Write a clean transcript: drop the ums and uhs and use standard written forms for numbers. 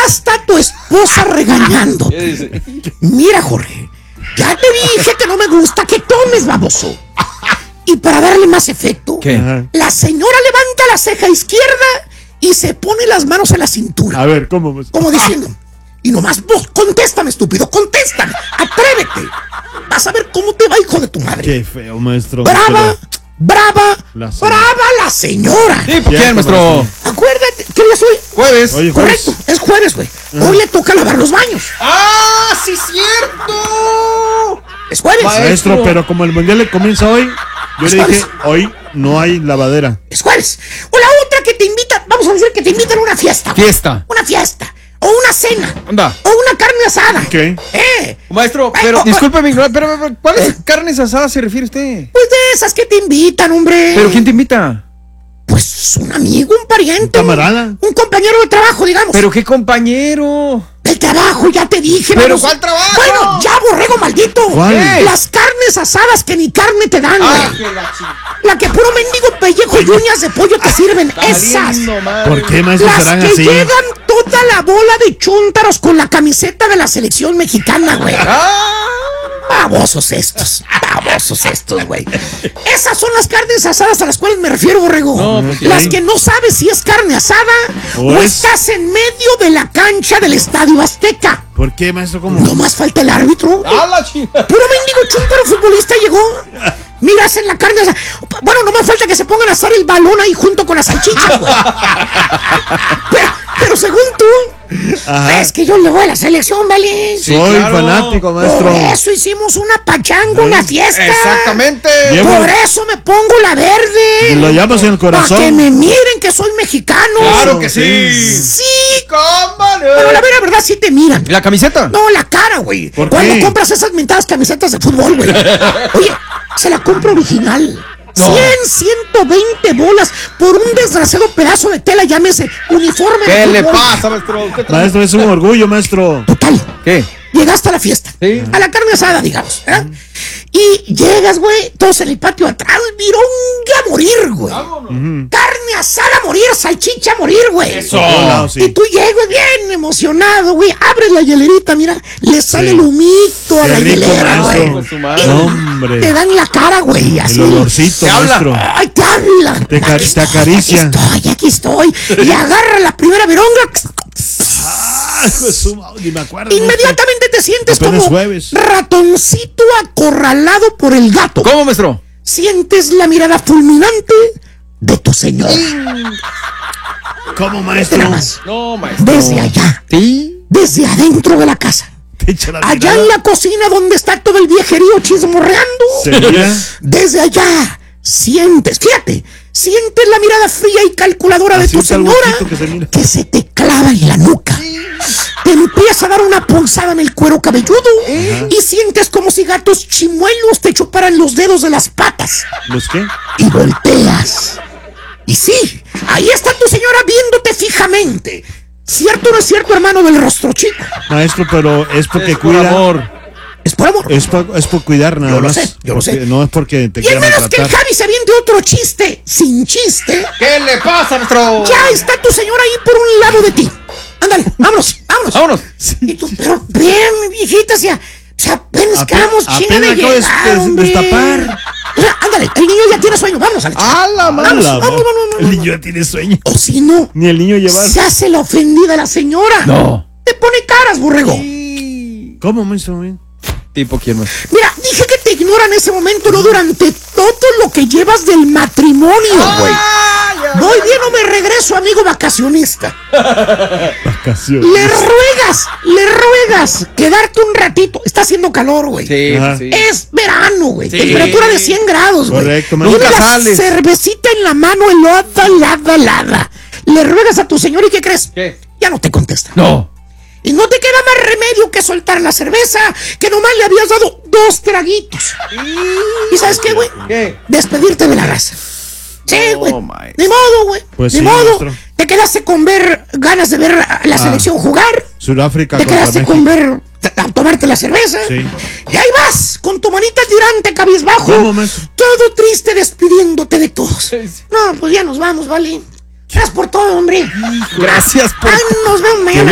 está tu esposa regañando. Mira, Jorge, ya te dije que no me gusta que tomes, baboso. Y para darle más efecto, ¿qué? La señora levanta la ceja izquierda y se pone las manos en la cintura. A ver, ¿cómo? Como diciendo, y nomás vos, contéstame, estúpido, contéstame, atrévete. Vas a ver cómo te va, hijo de tu madre. Qué feo, maestro. Brava la señora. Sí, ¿por qué, maestro? Acuérdate, ¿qué día es hoy? Jueves. Oye, Correcto, es jueves, güey. Hoy le toca lavar los baños. ¡Ah, sí, cierto! Es jueves. Maestro, pero como el mundial le comienza hoy, yo Es le dije, jueves. hoy no hay lavadera. Es jueves. O la otra que te invita, vamos a decir que te invitan a una fiesta. güey. Fiesta. Una fiesta. O una cena. Anda. O una carne asada. ¿Qué? Maestro, Ay, pero oh, discúlpeme, pero ¿cuáles carnes asadas se refiere usted? Pues de esas que te invitan, hombre. ¿Pero quién te invita? Pues un amigo, un pariente. ¿Un camarada? Un compañero de trabajo, digamos. ¿Pero qué compañero? El trabajo, ya te dije. ¿Pero vamos. cuál trabajo? Bueno, ya, borrego maldito. ¿Cuál? ¿Qué? Las carnes asadas que ni carne te dan, Ah, güey. que la chingada. La que puro mendigo pellejo y uñas de pollo te sirven. Esas. Valiendo madre. ¿Por qué, maestro, Las serán que así? llegan toda la bola de chúntaros con la camiseta de la selección mexicana, güey. ¡Ah! Babosos estos, güey. Esas son las carnes asadas a las cuales me refiero, borrego. No, pues, las ¿sí? que no sabes si es carne asada o Pues. estás en medio de la cancha del Estadio Azteca. ¿Por qué, maestro? ¿Cómo? No más falta el árbitro. ¡Ah, la chingada! Puro mendigo chúntaro futbolista llegó. Mira, hacen la carne asada. Bueno, no más falta que se pongan a asar el balón ahí junto con las salchichas, güey. pero según tú, Ajá. es que yo le voy a la selección, ¿vale? Sí, Soy claro. fanático, Por maestro. eso hicimos una pachanga, una fiesta. Exactamente. Llevo- Por eso me pongo la verde. Lo llamas en el Para corazón. que me miren que soy mexicano. Claro que sí. Sí. ¿Cómo no? Pero la verdad sí te miran. ¿Y la camiseta? No, la cara, güey. ¿Por Cuando qué? compras esas mentadas camisetas de fútbol, güey. Oye, se la compro original. No. 120 bolas por un desgraciado pedazo de tela, llámese uniforme. de ¿Qué le fútbol. pasa, maestro? ¿Qué tal? Maestro, es un orgullo, maestro. Total. ¿Qué? Llegaste a la fiesta. Sí. A la carne asada, digamos. ¿Eh? Y llegas, güey, todos en el patio atrás, vironga a morir, güey. Carne asada a morir, salchicha a morir, güey. Eso. No, sí. Y tú llegas bien emocionado, güey. Abres la hielerita, mira, le sale el humito a Qué la rico, hielera, maestro. güey. Pues su madre. No, Te hombre. dan la cara, güey, así. El olorcito, ¿Te habla? maestro. Ay, te hablan. Te acaricia. Aquí estoy. Y agarra la primera vironga. Ah, hijo de su madre, ni me acuerdo. Inmediatamente te sientes Apenas como jueves. ratoncito acorralado por el gato. ¿Cómo, maestro? Sientes la mirada fulminante de tu señor. ¿Cómo, Vete maestro? nada más. No, maestro. Desde allá, ¿Sí? desde adentro de la casa. Te echa la Allá mirada. en la cocina donde está todo el viejerío chismorreando. Se mira. Desde allá sientes la mirada fría y calculadora de Así tu está el señora huequito que se mira. que se te clava en la nuca. Te empieza a dar una punzada en el cuero cabelludo y sientes como si gatos chimuelos te chuparan los dedos de las patas. ¿Los qué? Y volteas. Y sí, ahí está tu señora viéndote fijamente. ¿Cierto o no es cierto, hermano del rostro chico? Maestro, pero es porque Es por cuida. amor. Es por amor. Es por cuidar nada Yo lo más. sé, yo lo sé. Porque no es porque te Y en quiera menos que el maltratar. Javi se aviente otro chiste sin chiste, ¿Qué le pasa, maestro? ya está tu señora ahí por un lado de ti. Ándale, vámonos. Vámonos. Y tú, pero bien, viejita, o sea apenas quedamos chinga de apenas acabo de llegar, hombre. destapar. O sea, ándale, el niño ya tiene sueño, vámonos a la chica. ¡A la madre! Vamos. El niño ya tiene sueño. O si no, Ni el niño llevar. se hace la ofendida la señora. No. Te pone caras, borrego. ¿Cómo, maestro? ¿Tipo quién más? Mira, dije que te ignora en ese momento, no durante todo lo que llevas del matrimonio, güey. Voy bien o me regreso, amigo vacacionista. Vacaciones. Le ruegas quedarte un ratito. Está haciendo calor, güey. Sí, Ajá. sí. Es verano, güey. Sí. Temperatura de 100 grados, güey. Correcto, Tiene nunca la sales. cervecita en la mano, helada. Le ruegas a tu señor y ¿qué crees? ¿Qué? Ya no te contesta. No. Y no te queda más remedio que soltar la cerveza, que nomás le habías dado 2 traguitos. ¿Y sabes qué, güey? ¿Qué? Despedirte de la raza. Sí, No, güey. maestro. Ni modo, güey. Pues Ni sí, modo. maestro. Te quedaste con ganas de ver a la selección jugar. Sudáfrica Te contra quedaste México. con a tomarte la cerveza. Sí. Y ahí vas, con tu manita tirante, cabizbajo. ¿Cómo, maestro? Todo triste, despidiéndote de todos. Sí, sí. No, pues ya nos vamos, vale. Gracias por todo, hombre. Gracias por... Ay, nos vemos mañana.